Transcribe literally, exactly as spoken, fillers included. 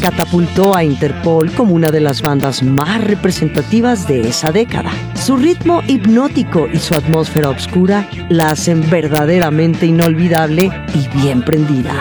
catapultó a Interpol como una de las bandas más representativas de esa década. Su ritmo hipnótico y su atmósfera oscura la hacen verdaderamente inolvidable y bien prendida.